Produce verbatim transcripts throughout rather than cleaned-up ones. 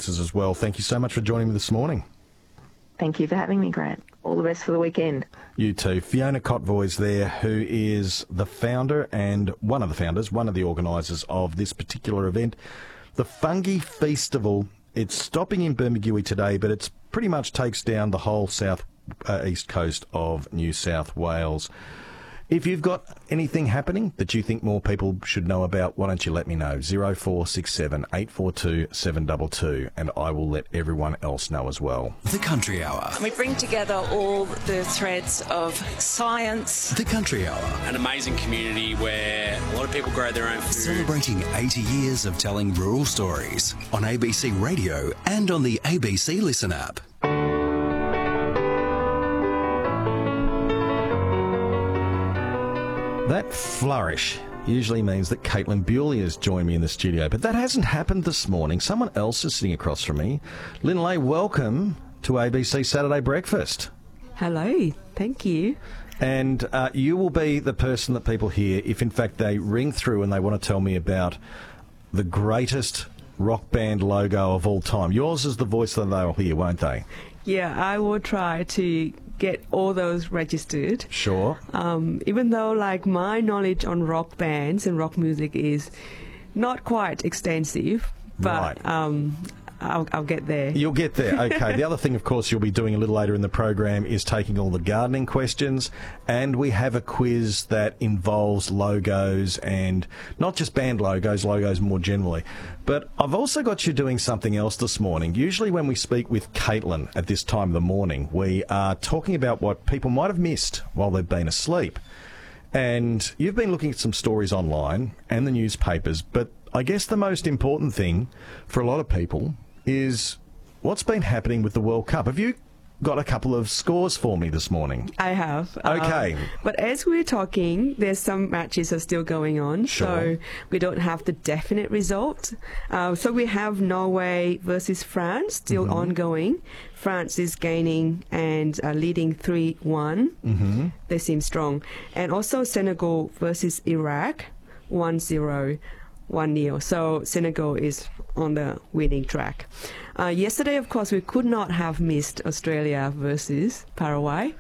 as well. Thank you so much for joining me this morning. Thank you for having me, Grant. All the best for the weekend. You too. Fiona Kotvoy there, who is the founder and one of the founders, one of the organisers of this particular event, the Fungi Festival. It's stopping in Bermagui today, but it's pretty much takes down the whole south uh, east coast of New South Wales. If you've got anything happening that you think more people should know about, why don't you let me know? zero four six seven, eight four two, seven two two, and I will let everyone else know as well. The Country Hour. We bring together all the threads of science. The Country Hour. An amazing community where a lot of people grow their own food. Celebrating eighty years of telling rural stories on A B C Radio and on the A B C Listen app. That flourish usually means that Caitlin Bewley has joined me in the studio, but that hasn't happened this morning. Someone else is sitting across from me. Lynn Lay, welcome to A B C Saturday Breakfast. Hello, thank you. And uh, you will be the person that people hear if, in fact, they ring through and they want to tell me about the greatest rock band logo of all time. Yours is the voice that they'll hear, won't they? Yeah, I will try to get all those registered. Sure. Um, even though, like, my knowledge on rock bands and rock music is not quite extensive, but right. um, I'll, I'll get there. You'll get there, okay. The other thing, of course, you'll be doing a little later in the program is taking all the gardening questions, and we have a quiz that involves logos, and not just band logos, logos more generally. But I've also got you doing something else this morning. Usually when we speak with Caitlin at this time of the morning, we are talking about what people might have missed while they've been asleep. And you've been looking at some stories online and the newspapers, but I guess the most important thing for a lot of people is what's been happening with the World Cup. Have you got a couple of scores for me this morning? I have. Okay. Um, but as we're talking, there's some matches are still going on, Sure. so we don't have the definite result. Uh, so we have Norway versus France still Mm-hmm. ongoing. France is gaining and uh, leading three one. Mm-hmm. They seem strong. And also Senegal versus Iraq, one zero. one nil. So Senegal is on the winning track. Uh, yesterday, of course, we could not have missed Australia versus Paraguay.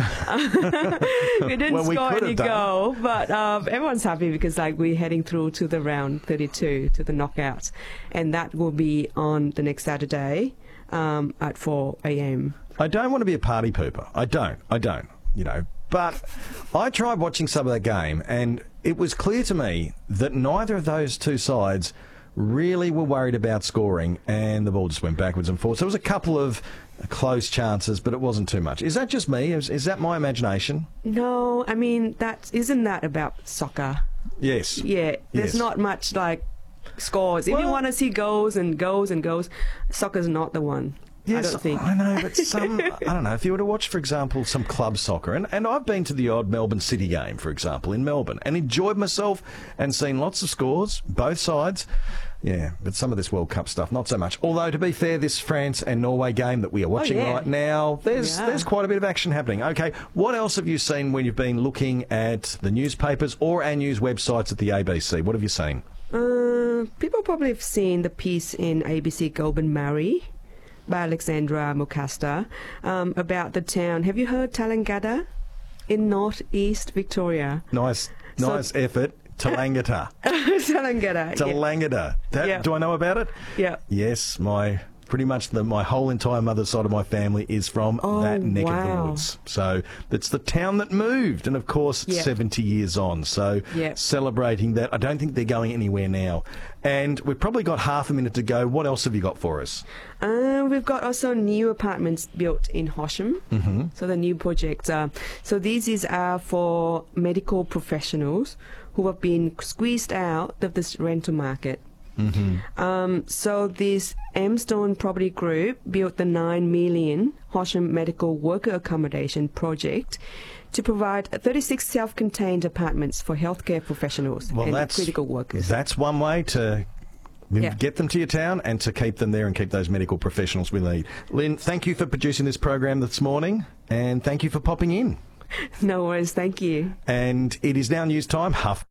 we didn't Well, we score could any have done. goal, but um, everyone's happy because like we're heading through to the round thirty-two, to the knockouts, and that will be on the next Saturday um, at four a.m. I don't want to be a party pooper. I don't. I don't, you know. But I tried watching some of that game, and it was clear to me that neither of those two sides really were worried about scoring, and the ball just went backwards and forwards. There was a couple of close chances, but it wasn't too much. Is that just me? Is, is that my imagination? No, I mean, that isn't that about soccer? Yes. Yeah, there's Yes. not much like scores. If you Well- want to see goals and goals and goals, soccer's not the one. Yes, I don't think. I know, but some, I don't know, if you were to watch, for example, some club soccer, and, and I've been to the odd Melbourne City game, for example, in Melbourne, and enjoyed myself and seen lots of scores, both sides. Yeah, but some of this World Cup stuff, not so much. Although, to be fair, this France and Norway game that we are watching yeah. right now, there's Yeah. there's quite a bit of action happening. Okay, what else have you seen when you've been looking at the newspapers or our news websites at the A B C? What have you seen? Uh, people probably have seen the piece in A B C Goulburn Maree by Alexandra Mukasta um, about the town. Have you heard Tallangatta in northeast Victoria? Nice, So- nice effort. Tallangatta. Tallangatta. Tallangatta. That, Yeah. Do I know about it? Yeah. Yes, my pretty much the, my whole entire mother's side of my family is from Oh, that neck of the wow. woods. So it's the town that moved, and of course it's Yeah. seventy years on. So Yeah. celebrating that. I don't think they're going anywhere now. And we've probably got half a minute to go. What else have you got for us? Uh, we've got also new apartments built in Horsham. Mm-hmm. So the new projects are. So these is are for medical professionals who have been squeezed out of this rental market. Mm-hmm. Um, so this Amstone Property Group built the nine million Horsham Medical Worker Accommodation project to provide thirty-six self-contained apartments for healthcare professionals Well, and that's critical workers. That's one way to Yeah. get them to your town and to keep them there and keep those medical professionals we need. Lynn, thank you for producing this program this morning, and thank you for popping in. No worries, thank you. And it is now news time. Huff.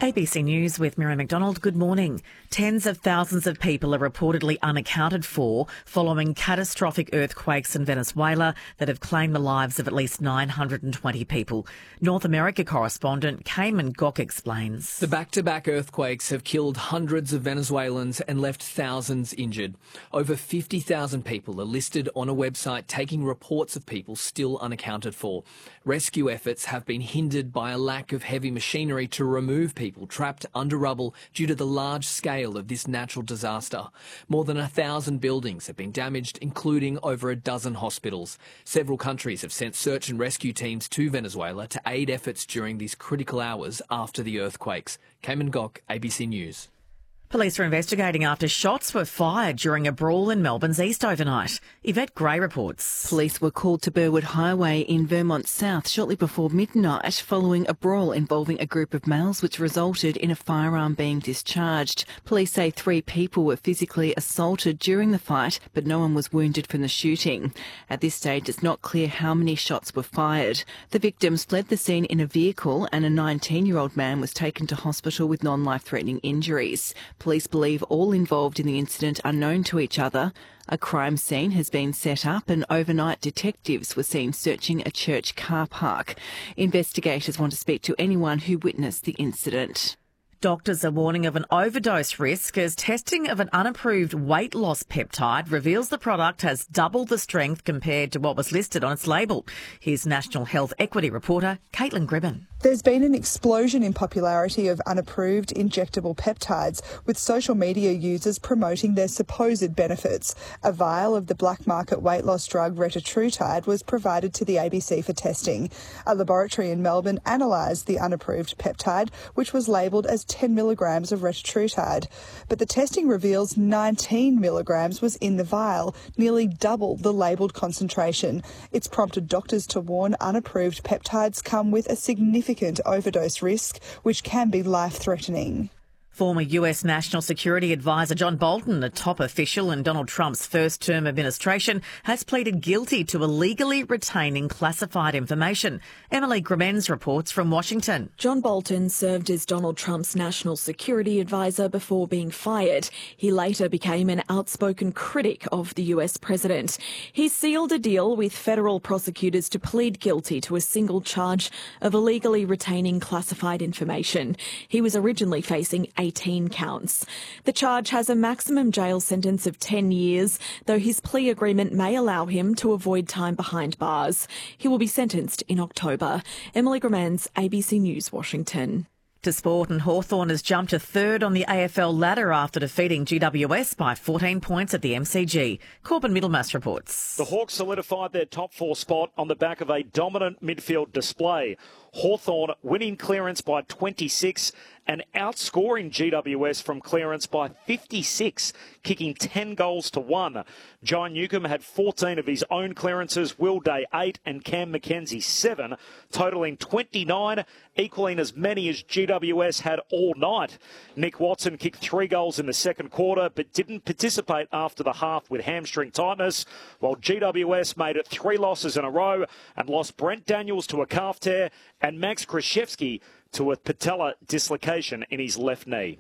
A B C News with Miriam McDonald. Good morning. Tens of thousands of people are reportedly unaccounted for following catastrophic earthquakes in Venezuela that have claimed the lives of at least nine hundred twenty people. North America correspondent Cayman Gok explains. The back-to-back earthquakes have killed hundreds of Venezuelans and left thousands injured. Over fifty thousand people are listed on a website taking reports of people still unaccounted for. Rescue efforts have been hindered by a lack of heavy machinery to remove people trapped under rubble due to the large scale of this natural disaster. More than a thousand buildings have been damaged, including over a dozen hospitals. Several countries have sent search and rescue teams to Venezuela to aid efforts during these critical hours after the earthquakes. Cayman Gok, A B C News. Police are investigating after shots were fired during a brawl in Melbourne's east overnight. Yvette Gray reports. Police were called to Burwood Highway in Vermont South shortly before midnight following a brawl involving a group of males which resulted in a firearm being discharged. Police say three people were physically assaulted during the fight, but no one was wounded from the shooting. At this stage, it's not clear how many shots were fired. The victims fled the scene in a vehicle and a nineteen-year-old man was taken to hospital with non-life-threatening injuries. Police believe all involved in the incident are known to each other. A crime scene has been set up and overnight detectives were seen searching a church car park. Investigators want to speak to anyone who witnessed the incident. Doctors are warning of an overdose risk as testing of an unapproved weight loss peptide reveals the product has double the strength compared to what was listed on its label. Here's National Health Equity reporter Caitlin Gribben. There's been an explosion in popularity of unapproved injectable peptides, with social media users promoting their supposed benefits. A vial of the black market weight loss drug retatrutide was provided to the A B C for testing. A laboratory in Melbourne analysed the unapproved peptide, which was labelled as ten milligrams of retatrutide. But the testing reveals nineteen milligrams was in the vial, nearly double the labelled concentration. It's prompted doctors to warn unapproved peptides come with a significant overdose risk, which can be life-threatening. Former U S National Security Advisor John Bolton, a top official in Donald Trump's first-term administration, has pleaded guilty to illegally retaining classified information. Emily Gremens reports from Washington. John Bolton served as Donald Trump's National Security Advisor before being fired. He later became an outspoken critic of the U S president. He sealed a deal with federal prosecutors to plead guilty to a single charge of illegally retaining classified information. He was originally facing eighteen counts. The charge has a maximum jail sentence of ten years, though his plea agreement may allow him to avoid time behind bars. He will be sentenced in October. Emily Gremens, A B C News, Washington. To sport, and Hawthorn has jumped to third on the A F L ladder after defeating G W S by fourteen points at the M C G. Corbin Middlemass reports. The Hawks solidified their top four spot on the back of a dominant midfield display. Hawthorn winning clearance by twenty-six and outscoring G W S from clearance by fifty-six, kicking ten goals to one. John Newcomb had fourteen of his own clearances, Will Day eight and Cam McKenzie seven, totalling twenty-nine, equaling as many as G W S had all night. Nick Watson kicked three goals in the second quarter but didn't participate after the half with hamstring tightness, while G W S made it three losses in a row and lost Brent Daniels to a calf tear and Max Krzyzewski to a patella dislocation in his left knee.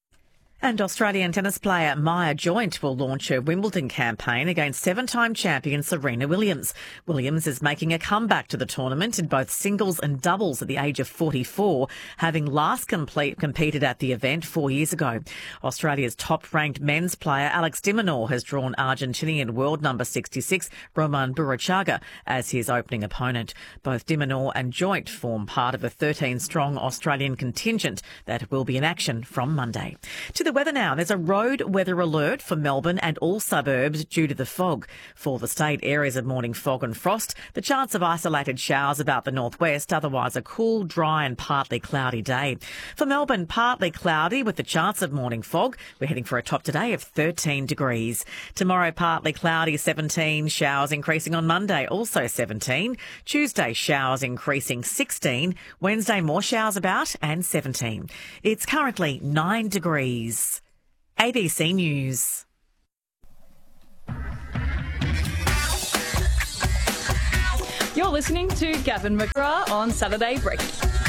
And Australian tennis player Maya Joint will launch her Wimbledon campaign against seven-time champion Serena Williams. Williams is making a comeback to the tournament in both singles and doubles at the age of forty-four, having last complete, competed at the event four years ago. Australia's top-ranked men's player Alex de Minaur has drawn Argentinian world number sixty-six Roman Burruchaga as his opening opponent. Both de Minaur and Joint form part of a thirteen-strong Australian contingent that will be in action from Monday. To the weather now. There's a road weather alert for Melbourne and all suburbs due to the fog. For the state, areas of morning fog and frost. The chance of isolated showers about the northwest, otherwise a cool, dry and partly cloudy day. For Melbourne, partly cloudy with the chance of morning fog. We're heading for a top today of thirteen degrees. Tomorrow, partly cloudy, seventeen. Showers increasing on Monday, also seventeen. Tuesday, showers increasing, sixteen. Wednesday, more showers about and seventeen. It's currently nine degrees. A B C News. You're listening to Gavin McGrath on Saturday Break.